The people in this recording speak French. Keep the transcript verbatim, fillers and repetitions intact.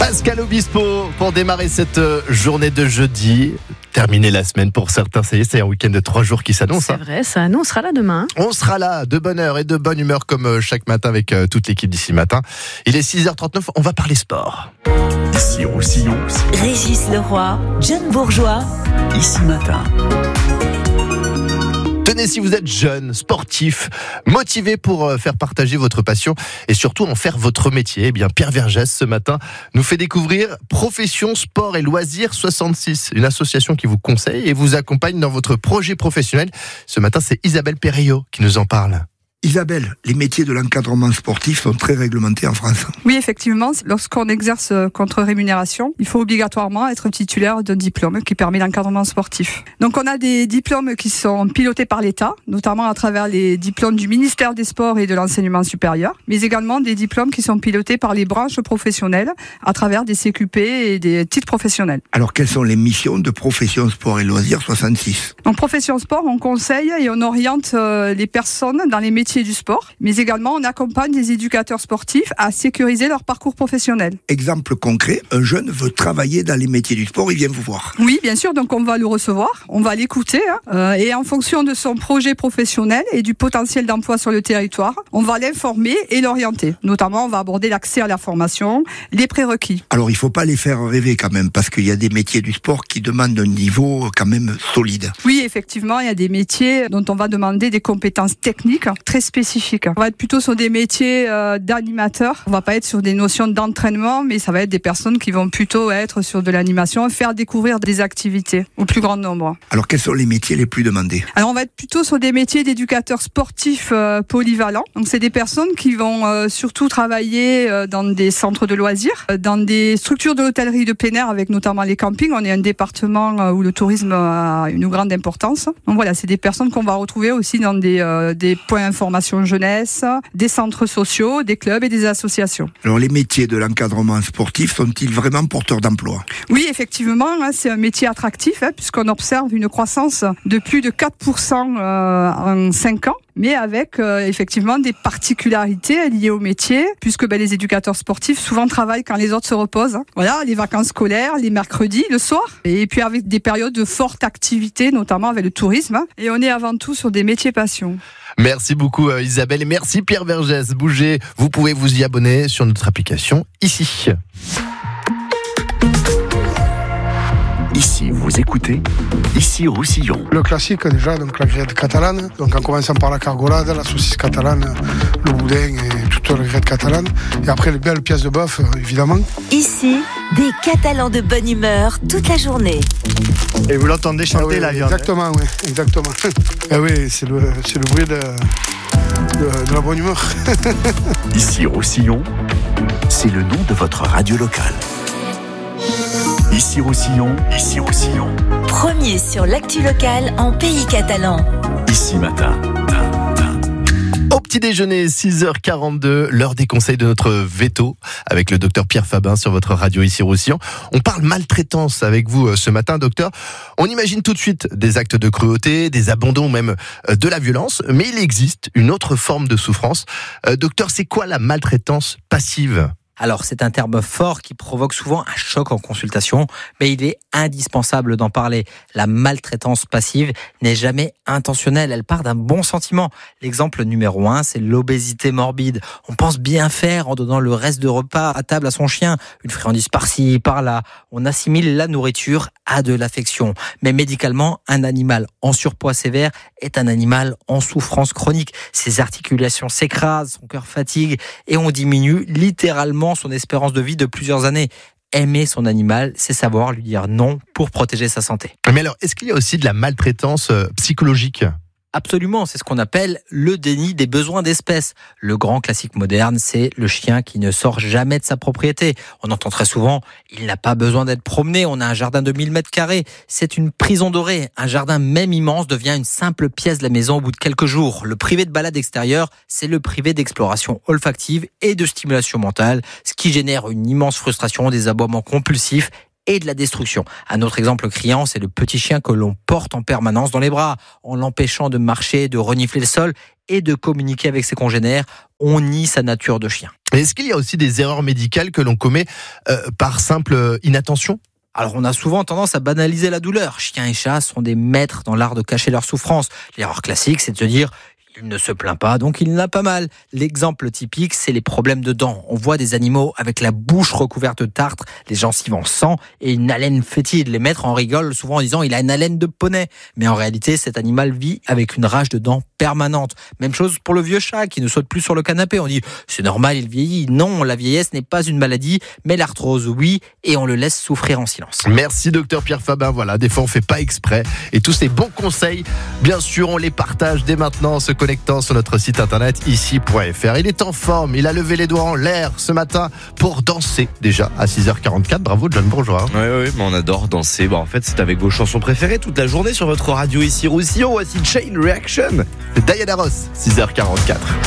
Pascal Obispo pour démarrer cette journée de jeudi. Terminer la semaine pour certains, ça y est, c'est un week-end de trois jours qui s'annonce. C'est hein. vrai, ça nous on sera là demain. On sera là de bonne heure et de bonne humeur comme chaque matin avec toute l'équipe d'ici matin. Il est six heures trente-neuf, on va parler sport. Ici Roussillon, Régis Leroy, John Bourgeois, Ici Matin. Tenez, si vous êtes jeune, sportif, motivé pour faire partager votre passion et surtout en faire votre métier, eh bien Pierre Vergès ce matin nous fait découvrir Profession Sport et Loisirs soixante-six, une association qui vous conseille et vous accompagne dans votre projet professionnel. Ce matin, c'est Isabelle Perriot qui nous en parle. Isabelle, les métiers de l'encadrement sportif sont très réglementés en France. Oui, effectivement, lorsqu'on exerce contre rémunération, il faut obligatoirement être titulaire d'un diplôme qui permet l'encadrement sportif. Donc on a des diplômes qui sont pilotés par l'État, notamment à travers les diplômes du ministère des Sports et de l'Enseignement supérieur, mais également des diplômes qui sont pilotés par les branches professionnelles à travers des C Q P et des titres professionnels. Alors quelles sont les missions de Profession Sport et Loisirs soixante-six ? En Profession Sport, on conseille et on oriente les personnes dans les métiers du sport, mais également on accompagne des éducateurs sportifs à sécuriser leur parcours professionnel. Exemple concret, un jeune veut travailler dans les métiers du sport, il vient vous voir. Oui, bien sûr, donc on va le recevoir, on va l'écouter, hein, euh, et en fonction de son projet professionnel et du potentiel d'emploi sur le territoire, on va l'informer et l'orienter. Notamment, on va aborder l'accès à la formation, les prérequis. Alors il ne faut pas les faire rêver quand même, parce qu'il y a des métiers du sport qui demandent un niveau quand même solide. Oui, effectivement, il y a des métiers dont on va demander des compétences techniques très spécifiques. On va être plutôt sur des métiers euh, d'animateurs. On va pas être sur des notions d'entraînement, mais ça va être des personnes qui vont plutôt être sur de l'animation, faire découvrir des activités au plus grand nombre. Alors quels sont les métiers les plus demandés ? Alors on va être plutôt sur des métiers d'éducateurs sportifs euh, polyvalents. Donc c'est des personnes qui vont euh, surtout travailler euh, dans des centres de loisirs, euh, dans des structures de l'hôtellerie de plein air avec notamment les campings. On est un département euh, où le tourisme a une grande importance. Donc voilà, c'est des personnes qu'on va retrouver aussi dans des, euh, des points d'information jeunesse, des centres sociaux, des clubs et des associations. Alors les métiers de l'encadrement sportif sont-ils vraiment porteurs d'emploi ? Oui, effectivement, hein, c'est un métier attractif hein, puisqu'on observe une croissance de plus de quatre pour cent euh, en cinq ans. Mais avec euh, effectivement des particularités liées au métier, puisque ben, les éducateurs sportifs souvent travaillent quand les autres se reposent. Hein. Voilà, les vacances scolaires, les mercredis, le soir, et puis avec des périodes de forte activité, notamment avec le tourisme. Hein. Et on est avant tout sur des métiers passion. Merci beaucoup Isabelle et merci Pierre Vergès. Bougez, vous pouvez vous y abonner sur notre application ici. Ici, vous écoutez Ici Roussillon. Le classique déjà, donc la grillade catalane, donc en commençant par la cargolade, la saucisse catalane, le boudin et toute la grillade catalane. Et après les belles pièces de bœuf, évidemment. Ici, des Catalans de bonne humeur toute la journée. Et vous l'entendez chanter ah oui, la viande. Exactement, oui, exactement. Et oui, c'est le, c'est le bruit de, de, de la bonne humeur. Ici Roussillon, c'est le nom de votre radio locale. Ici Roussillon, ici Roussillon. Premier sur l'actu locale en pays catalan. Ici Matin. Au petit déjeuner, six heures quarante-deux, l'heure des conseils de notre veto avec le docteur Pierre Fabin sur votre radio ici Roussillon. On parle maltraitance avec vous ce matin, docteur. On imagine tout de suite des actes de cruauté, des abandons ou même de la violence, mais il existe une autre forme de souffrance. Euh, docteur, c'est quoi la maltraitance passive ? Alors, c'est un terme fort qui provoque souvent un choc en consultation, mais il est indispensable d'en parler. La maltraitance passive n'est jamais intentionnelle, elle part d'un bon sentiment. L'exemple numéro un, c'est l'obésité morbide. On pense bien faire en donnant le reste de repas à table à son chien, une friandise par-ci, par-là. On assimile la nourriture à de l'affection. Mais médicalement, un animal en surpoids sévère est un animal en souffrance chronique. Ses articulations s'écrasent, son cœur fatigue et on diminue littéralement son espérance de vie de plusieurs années. Aimer son animal, c'est savoir lui dire non pour protéger sa santé. Mais alors, est-ce qu'il y a aussi de la maltraitance psychologique ? Absolument, c'est ce qu'on appelle le déni des besoins d'espèce. Le grand classique moderne, c'est le chien qui ne sort jamais de sa propriété. On entend très souvent, il n'a pas besoin d'être promené, on a un jardin de mille mètres carrés. C'est une prison dorée. Un jardin même immense devient une simple pièce de la maison au bout de quelques jours. Le privé de balade extérieure, c'est le privé d'exploration olfactive et de stimulation mentale, ce qui génère une immense frustration, des aboiements compulsifs et de la destruction. Un autre exemple criant, c'est le petit chien que l'on porte en permanence dans les bras, en l'empêchant de marcher, de renifler le sol et de communiquer avec ses congénères. On nie sa nature de chien. Est-ce qu'il y a aussi des erreurs médicales que l'on commet euh, par simple inattention ? Alors on a souvent tendance à banaliser la douleur. Chiens et chats sont des maîtres dans l'art de cacher leur souffrance. L'erreur classique, c'est de se dire il ne se plaint pas, donc il n'a pas mal. L'exemple typique, c'est les problèmes de dents. On voit des animaux avec la bouche recouverte de tartre, les gencives en sang et une haleine fétide. Les maîtres en rigolent souvent en disant il a une haleine de poney. Mais en réalité, cet animal vit avec une rage de dents permanente. Même chose pour le vieux chat qui ne saute plus sur le canapé. On dit c'est normal, il vieillit. Non, la vieillesse n'est pas une maladie, mais l'arthrose, oui, et on le laisse souffrir en silence. Merci docteur Pierre Fabin. Voilà, des fois on fait pas exprès. Et tous ces bons conseils, bien sûr, on les partage dès maintenant en se connectant sur notre site internet ici point f r. Il est en forme, il a levé les doigts en l'air ce matin pour danser déjà à six heures quarante-quatre. Bravo John, bourgeois. Oui, oui, mais on adore danser. Bon, en fait, c'est avec vos chansons préférées toute la journée sur votre radio ici Roussillon. Voici Chain Reaction. C'est Diana Ross, six heures quarante-quatre.